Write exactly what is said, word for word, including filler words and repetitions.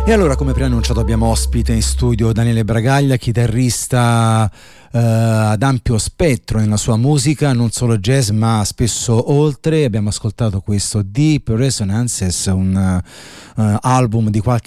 E allora, come preannunciato, abbiamo ospite in studio Daniele Bragaglia, chitarrista eh, ad ampio spettro nella sua musica, non solo jazz ma spesso oltre. Abbiamo ascoltato questo Deep Resonances, un uh, album di qualche